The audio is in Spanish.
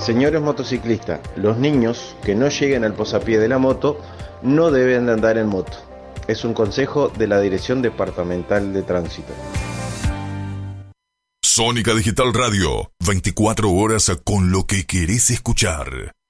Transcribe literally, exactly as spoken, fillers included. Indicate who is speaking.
Speaker 1: Señores motociclistas, los niños que no lleguen al posapié de la moto no deben de andar en moto. Es un consejo de la Dirección Departamental de Tránsito.
Speaker 2: Sónica Digital Radio, veinticuatro horas con lo que querés escuchar.